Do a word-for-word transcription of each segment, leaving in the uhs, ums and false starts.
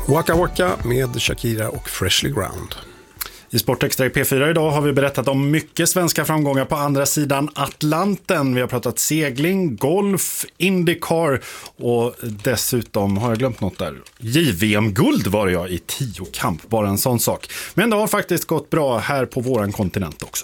Waka Waka med Shakira och Freshly Ground. I Sportextra i P fyra idag har vi berättat om mycket svenska framgångar på andra sidan Atlanten. Vi har pratat segling, golf, IndyCar och dessutom har jag glömt något där. J V M-guld var jag i tio kamp, bara en sån sak. Men det har faktiskt gått bra här på våran kontinent också.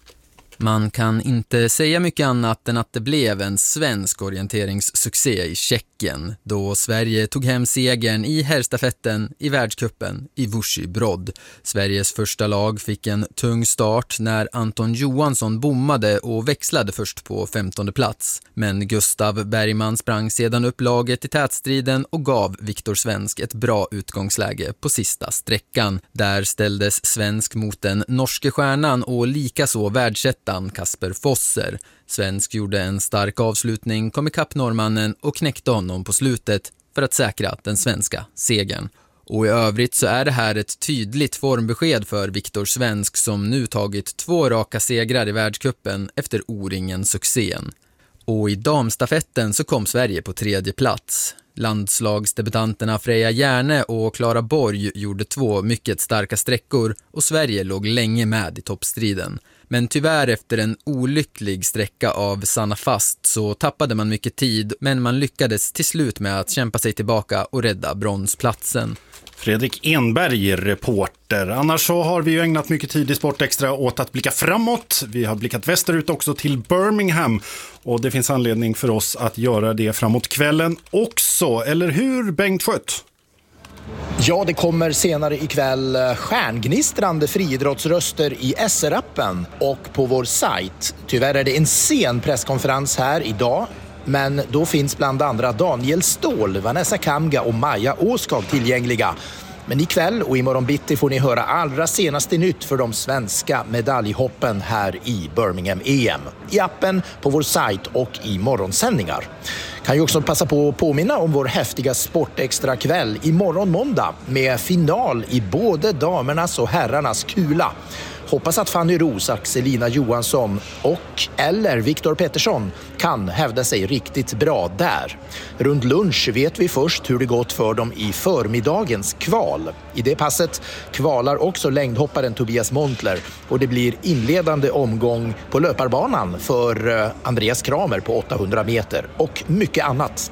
Man kan inte säga mycket annat än att det blev en svensk orienteringssuccé i Tjeckien då Sverige tog hem segern i herrstafetten i världscupen i Vušy-Brod. Sveriges första lag fick en tung start när Anton Johansson bommade och växlade först på femtonde plats. Men Gustav Bergman sprang sedan upp laget i tätstriden och gav Viktor Svensk ett bra utgångsläge på sista sträckan. Där ställdes Svensk mot den norske stjärnan och likaså världsettan Kasper Fosser. Svensk gjorde en stark avslutning, kom ikapp norrmannen och knäckte honom på slutet för att säkra den svenska segern. Och i övrigt så är det här ett tydligt formbesked för Viktor Svensk som nu tagit två raka segrar i världscupen efter O-ringen-succén. Och i damstafetten så kom Sverige på tredje plats. Landslagsdebutanterna Freja Järne och Klara Borg gjorde två mycket starka sträckor och Sverige låg länge med i toppstriden. Men tyvärr efter en olycklig sträcka av Sanna Fast så tappade man mycket tid, men man lyckades till slut med att kämpa sig tillbaka och rädda bronsplatsen. Fredrik Enberg, reporter. Annars så har vi ju ägnat mycket tid i Sportextra åt att blicka framåt. Vi har blickat västerut också till Birmingham och det finns anledning för oss att göra det framåt kvällen också. Eller hur, Bengt Schött? Ja, det kommer senare ikväll stjärngnistrande friidrottsröster i S R-appen och på vår sajt. Tyvärr är det en sen presskonferens här idag. Men då finns bland andra Daniel Ståhl, Vanessa Kamga och Maja Åskag tillgängliga. Men ikväll och imorgon bitti får ni höra allra senaste nytt för de svenska medaljhoppen här i Birmingham E M. I appen, på vår sajt och i morgonsändningar. Kan ju också passa på att påminna om vår häftiga Sportextra kväll imorgon måndag med final i både damernas och herrarnas kula. Hoppas att Fanny Ros, Axelina Johansson och eller Viktor Pettersson kan hävda sig riktigt bra där. Runt lunch vet vi först hur det gått för dem i förmiddagens kval. I det passet kvalar också längdhopparen Tobias Montler och det blir inledande omgång på löparbanan för Andreas Kramer på åttahundra meter och mycket annat.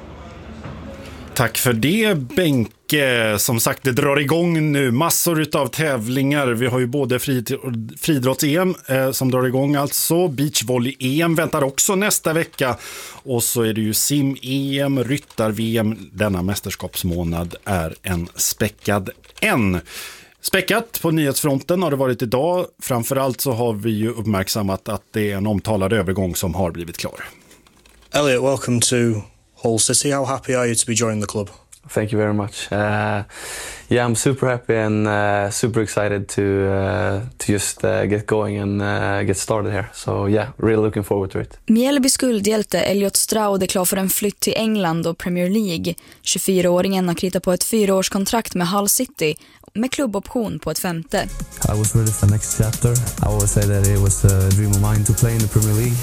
Tack för det, Benke. Som sagt, det drar igång nu massor av tävlingar. Vi har ju både friidrotts-E M eh, som drar igång alltså. Beachvolley-E M väntar också nästa vecka. Och så är det ju sim-E M, ryttar-V M. Denna mästerskapsmånad är en späckad en. Späckat på nyhetsfronten har det varit idag. Framförallt så har vi ju uppmärksammat att det är en omtalad övergång som har blivit klar. Elliot, welcome to Hull City. How happy are you to be joining the club? Thank you very much. Uh, yeah, I'm super happy and uh, super excited to uh, to just uh, get going and uh, get started here. So yeah, really looking forward to it. Mjällbys guldhjälte Elliot Stroud är klar för en flytt till England och Premier League. tjugofyraåringen har kritat på ett fyraårskontrakt med Hull City med klubboption på ett femte. I was ready for the next chapter. I always say that it was a dream of mine to play in the Premier League.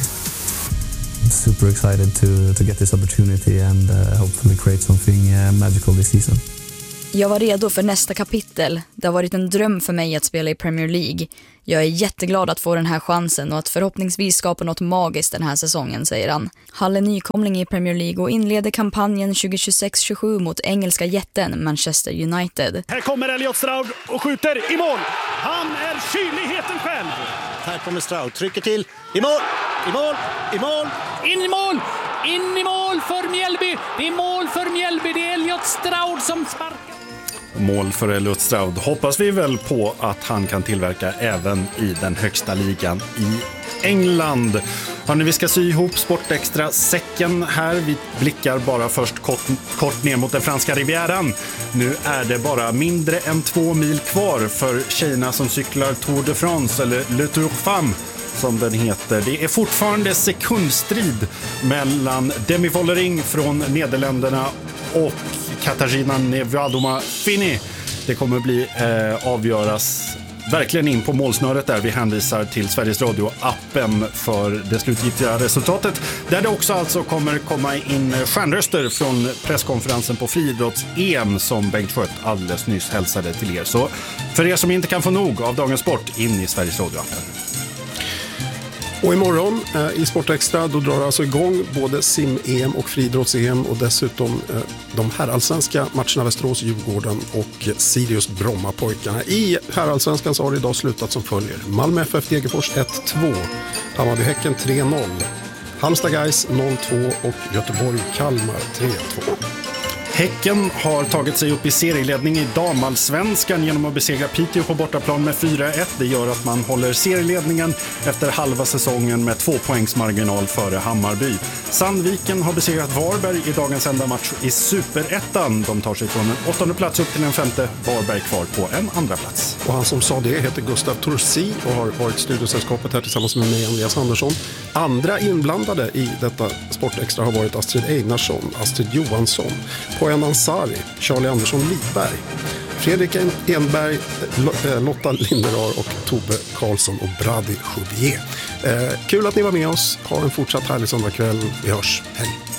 Super excited to to get this opportunity and uh, hopefully create something uh, magical this season. Jag var redo för nästa kapitel. Det har varit en dröm för mig att spela i Premier League. Jag är jätteglad att få den här chansen och att förhoppningsvis skapa något magiskt den här säsongen, säger han. Hall är nykomling i Premier League och inleder kampanjen tjugohundratjugosex tjugosju mot engelska jätten Manchester United. Här kommer Elliot Stroud och skjuter i mål. Han är kyligheten själv. Här kommer Stroud, trycker till, i mål, i mål, i mål, in i mål, in i mål för Mjällby. Det är mål för Mjällby, det är Elliot Stroud som sparkar. Mål för Elliot Stroud hoppas vi väl på att han kan tillverka även i den högsta ligan i England. Hörrni, vi ska sy ihop Sportextra säcken här. Vi blickar bara först kort, kort ner mot den franska rivieran. Nu är det bara mindre än två mil kvar för tjejerna som cyklar Tour de France, eller Le Tour Femme som den heter. Det är fortfarande sekundstrid mellan Demi Vollering från Nederländerna och Katarzyna Niewiadoma Fini. Det kommer bli eh, avgöras verkligen in på målsnöret där. Vi hänvisar till Sveriges Radio-appen för det slutgiltiga resultatet. Där det också alltså kommer komma in stjärnröster från presskonferensen på friidrotts-E M som Bengt Schött alldeles nyss hälsade till er. Så för er som inte kan få nog av dagens sport, in i Sveriges Radio-appen. Och imorgon eh, i Sportextra då drar det alltså igång både sim-E M och friidrotts-E M och dessutom eh, de herrallsvenska matcherna Västerås-Djurgården och Sirius Brommapojkarna. I herrallsvenskan så har det idag slutat som följer. Malmö F F Degerfors ett två, Hammarby Häcken tre noll, Halmstad Guys noll två och Göteborg Kalmar tre två. Häcken har tagit sig upp i serieledning i damallsvenskan genom att besegra Piteå på bortaplan med fyra ett. Det gör att man håller serieledningen efter halva säsongen med två poängs marginal före Hammarby. Sandviken har besegrat Varberg i dagens enda match i Superettan. De tar sig från en åttonde plats upp till en femte. Varberg kvar på en andra plats. Och han som sa det heter Gustav Torsi och har varit studiosällskapet här tillsammans med mig, Andreas Andersson. Andra inblandade i detta Sportextra har varit Astrid Einarsson, Astrid Johansson, Poyan Ansari, Charlie Andersson Lidberg, Fredrik Enberg, Lotta Linderar och Tobbe Karlsson och Brady Choubier. Eh, kul att ni var med oss. Ha en fortsatt härlig söndagkväll. Vi hörs. Hej!